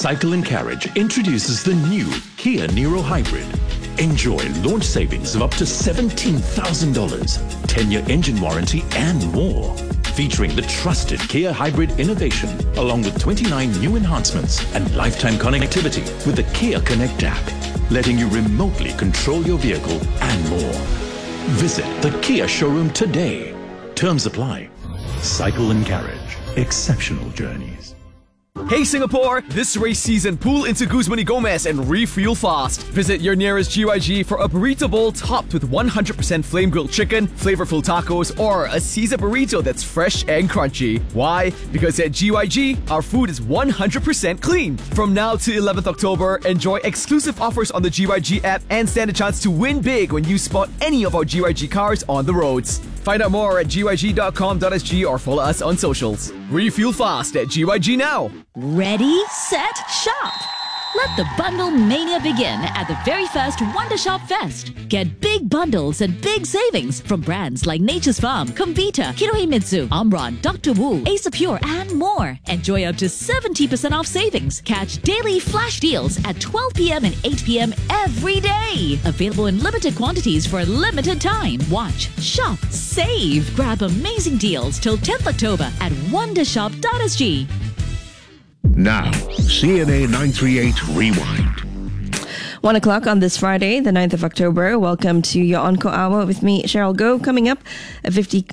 Cycle and Carriage introduces the new Kia Niro Hybrid. Enjoy launch savings of up to $17,000, 10-year engine warranty and more. Featuring the trusted Kia Hybrid innovation, along with 29 new enhancements and lifetime connectivity with the Kia Connect app, letting you remotely control your vehicle and more. Visit the Kia showroom today. Terms apply. Cycle and Carriage. Exceptional journeys. Hey Singapore! This race season, pull into Guzman y Gomez and refuel fast. Visit your nearest GYG for a burrito bowl topped with 100% flame-grilled chicken, flavorful tacos, or a Caesar burrito that's fresh and crunchy. Why? Because at GYG, our food is 100% clean. From now to 11th October, enjoy exclusive offers on the GYG app and stand a chance to win big when you spot any of our GYG cars on the roads. Find out more at gyg.com.sg or follow us on socials. Refuel fast at GYG now. Ready, set, shop! Let the bundle mania begin at the very first Wonder Shop Fest. Get big bundles and big savings from brands like Nature's Farm, Comvita, Kinohimitsu, Omron, Dr. Wu, Ace Pure, and more. Enjoy up to 70% off savings. Catch daily flash deals at 12 p.m. and 8 p.m. every day. Available in limited quantities for a limited time. Watch, shop, save. Grab amazing deals till 10th October at wondershop.sg. Now, CNA 938 Rewind. 1 o'clock on this Friday, the 9th of October. Welcome to your Encore Hour with me, Cheryl Goh. Coming up, a 50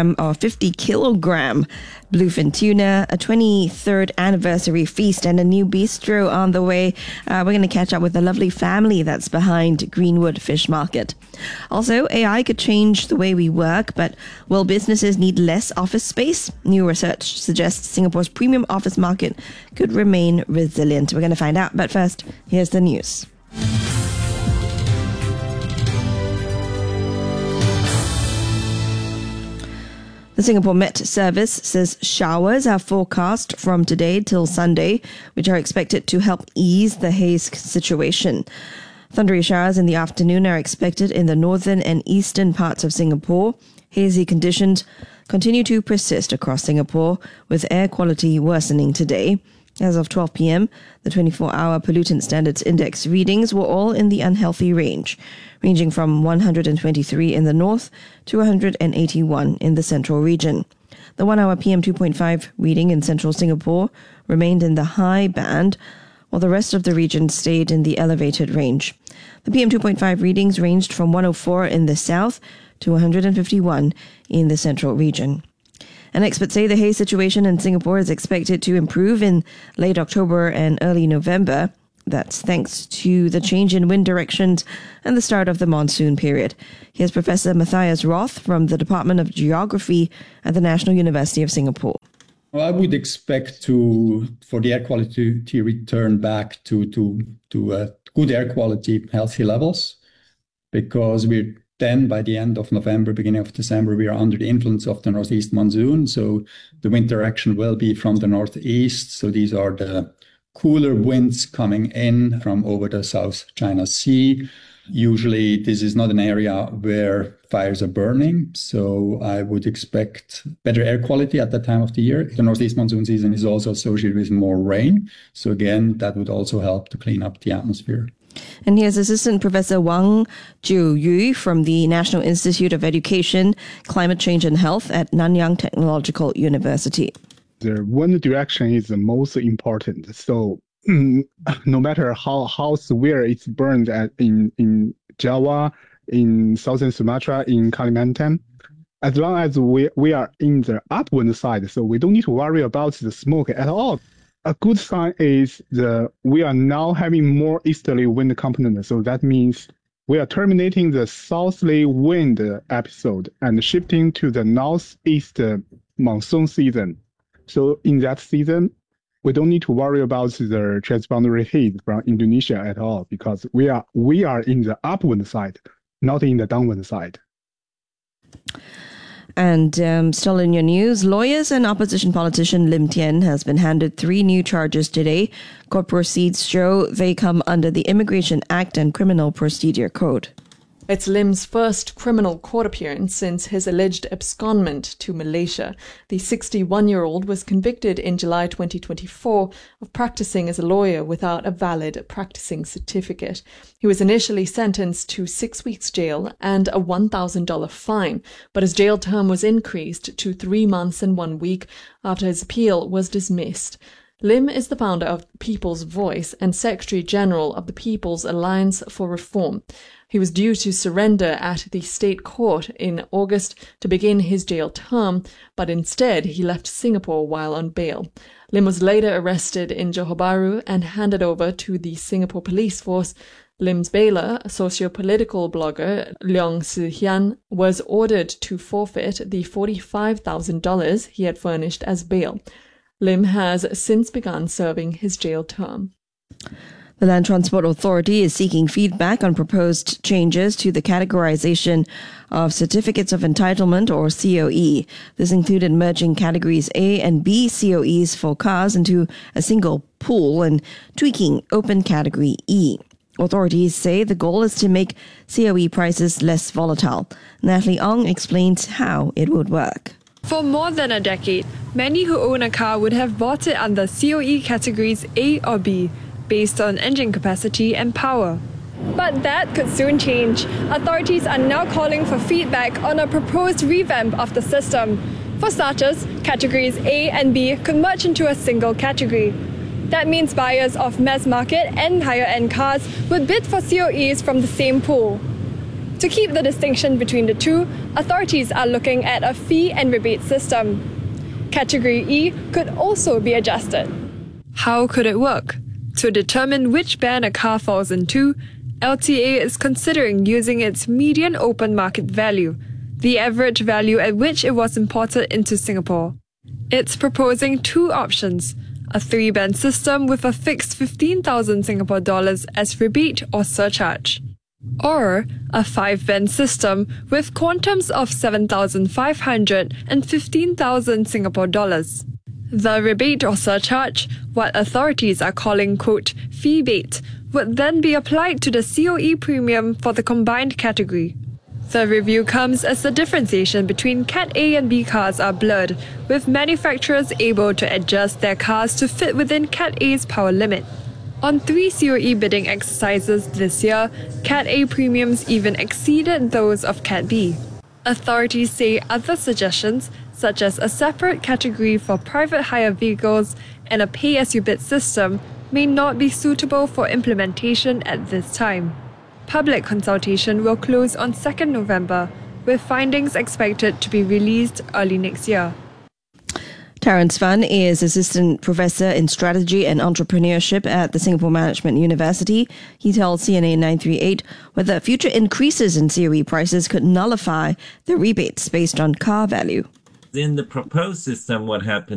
kilogram bluefin tuna, a 23rd anniversary feast, and a new bistro on the way. We're going to catch up with the lovely family that's behind Greenwood Fish Market. Also, AI could change the way we work, but will businesses need less office space? New research suggests Singapore's premium office market could remain resilient. We're going to find out, but first, here's the news. The Singapore Met Service says showers are forecast from today till Sunday, which are expected to help ease the haze situation. Thundery showers in the afternoon are expected in the northern and eastern parts of Singapore. Hazy conditions continue to persist across Singapore, with air quality worsening today. As of 12 p.m., the 24-hour pollutant standards index readings were all in the unhealthy range, ranging from 123 in the north to 181 in the central region. The 1-hour PM2.5 reading in central Singapore remained in the high band, while the rest of the region stayed in the elevated range. The PM2.5 readings ranged from 104 in the south to 151 in the central region. And experts say the haze situation in Singapore is expected to improve in late October and early November. That's thanks to the change in wind directions and the start of the monsoon period. Here's Professor Matthias Roth from the Department of Geography at the National University of Singapore. Well, I would expect for the air quality to return back to good air quality, healthy levels, because then by the end of November, beginning of December, we are under the influence of the northeast monsoon. So the wind direction will be from the northeast. So these are the cooler winds coming in from over the South China Sea. Usually this is not an area where fires are burning. So I would expect better air quality at that time of the year. The northeast monsoon season is also associated with more rain. So again, that would also help to clean up the atmosphere. And here's Assistant Professor Wang Jiuyu from the National Institute of Education, Climate Change and Health at Nanyang Technological University. The wind direction is the most important. So no matter how severe it's burned in Java, in southern Sumatra, in Kalimantan, as long as we are in the upwind side, so we don't need to worry about the smoke at all. A good sign is we are now having more easterly wind component. So that means we are terminating the southerly wind episode and shifting to the northeast monsoon season. So in that season, we don't need to worry about the transboundary heat from Indonesia at all, because we are in the upwind side, not in the downwind side. And still in your news, lawyers and opposition politician Lim Tian has been handed 3 new charges today. Court proceedings show they come under the Immigration Act and Criminal Procedure Code. It's Lim's first criminal court appearance since his alleged abscondment to Malaysia. The 61-year-old was convicted in July 2024 of practicing as a lawyer without a valid practicing certificate. He was initially sentenced to 6 weeks jail and a $1,000 fine, but his jail term was increased to 3 months and 1 week after his appeal was dismissed. Lim is the founder of People's Voice and Secretary General of the People's Alliance for Reform. He was due to surrender at the state court in August to begin his jail term, but instead he left Singapore while on bail. Lim was later arrested in Johor Bahru and handed over to the Singapore police force. Lim's bailer, socio-political blogger Leong Si Hian, was ordered to forfeit the $45,000 he had furnished as bail. Lim has since begun serving his jail term. The Land Transport Authority is seeking feedback on proposed changes to the categorization of Certificates of Entitlement, or COE. This included merging categories A and B COEs for cars into a single pool and tweaking open category E. Authorities say the goal is to make COE prices less volatile. Natalie Ong explains how it would work. For more than a decade, many who own a car would have bought it under COE categories A or B, based on engine capacity and power. But that could soon change. Authorities are now calling for feedback on a proposed revamp of the system. For starters, categories A and B could merge into a single category. That means buyers of mass market and higher-end cars would bid for COEs from the same pool. To keep the distinction between the two, authorities are looking at a fee and rebate system. Category E could also be adjusted. How could it work? To determine which band a car falls into, LTA is considering using its median open market value, the average value at which it was imported into Singapore. It's proposing two options: a 3-band system with a fixed 15,000 Singapore dollars as rebate or surcharge, or a 5-band system with quantums of 7,500 and 15,000 Singapore dollars. The rebate or surcharge, what authorities are calling, quote, fee bait, would then be applied to the COE premium for the combined category. The review comes as the differentiation between Cat A and B cars are blurred, with manufacturers able to adjust their cars to fit within Cat A's power limit. On 3 COE bidding exercises this year, Cat A premiums even exceeded those of Cat B. Authorities say other suggestions, such as a separate category for private hire vehicles and a pay-as-you-bid system, may not be suitable for implementation at this time. Public consultation will close on 2nd November, with findings expected to be released early next year. Terence Fan is Assistant Professor in Strategy and Entrepreneurship at the Singapore Management University. He tells CNA 938 whether future increases in COE prices could nullify the rebates based on car value. In the proposed system, what happens